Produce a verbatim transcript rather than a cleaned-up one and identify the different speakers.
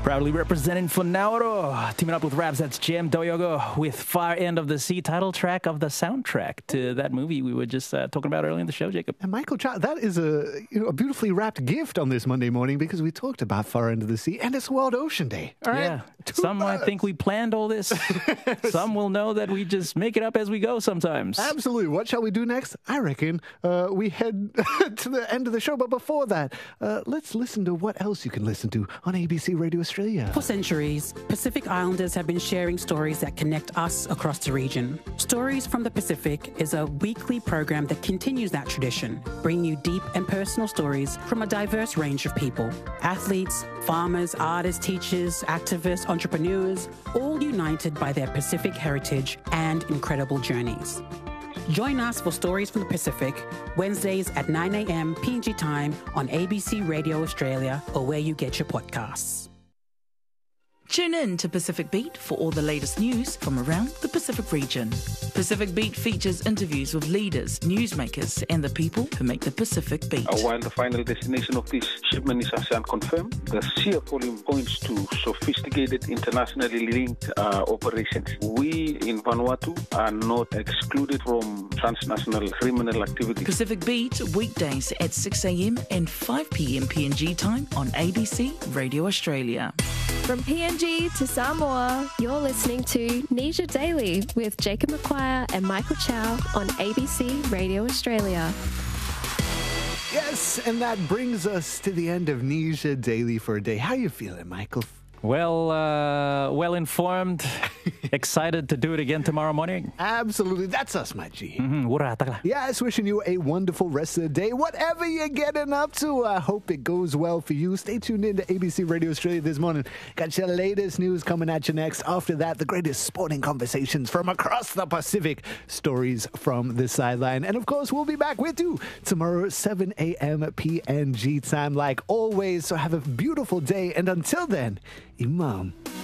Speaker 1: Proudly representing for Nauru, teaming up with Raps, that's Jam Doyogo with Far End of the Sea, title track of the soundtrack to that movie we were just uh, talking about earlier in the show, Jacob.
Speaker 2: And Michael Chow, that is a, you know, a beautifully wrapped gift on this Monday morning because we talked about Far End of the Sea and it's World Ocean Day. All right?
Speaker 1: Yeah.
Speaker 2: Two
Speaker 1: Some might
Speaker 2: bucks.
Speaker 1: think we planned all this. Some will know that we just make it up as we go sometimes.
Speaker 2: Absolutely. What shall we do next? I reckon uh, we head to the end of the show. But before that, uh, let's listen to what else you can listen to on A B C Radio Australia.
Speaker 3: For centuries, Pacific Islanders have been sharing stories that connect us across the region. Stories from the Pacific is a weekly program that continues that tradition, bringing you deep and personal stories from a diverse range of people. Athletes, farmers, artists, teachers, activists, entrepreneurs, all united by their Pacific heritage and incredible journeys. Join us for Stories from the Pacific, Wednesdays at nine a.m. P N G time on A B C Radio Australia or where you get your podcasts.
Speaker 4: Tune in to Pacific Beat for all the latest news from around the Pacific region. Pacific Beat features interviews with leaders, newsmakers, and the people who make the Pacific beat.
Speaker 5: Uh, while the final destination of this shipment is ASEAN confirmed, the sheer volume points to sophisticated, internationally linked uh, operations. We in Vanuatu are not excluded from transnational criminal activity.
Speaker 4: Pacific Beat, weekdays at six a.m. and five p.m. P N G time on A B C Radio Australia.
Speaker 6: From P N G to Samoa, you're listening to Nisha Daily with Jacob McQuire and Michael Chow on A B C Radio Australia.
Speaker 2: Yes, and that brings us to the end of Nisha Daily for a day. How you feeling, Michael?
Speaker 1: Well, uh, well informed, excited to do it again tomorrow morning.
Speaker 2: Absolutely. That's us, my G.
Speaker 1: Mm-hmm. Wura, takla.
Speaker 2: Yes, wishing you a wonderful rest of the day. Whatever you're getting up to, I hope it goes well for you. Stay tuned in to A B C Radio Australia this morning. Got your latest news coming at you next. After that, the greatest sporting conversations from across the Pacific. Stories from the sideline. And of course, we'll be back with you tomorrow, seven a.m. P N G time, like always. So have a beautiful day. And until then, Imam.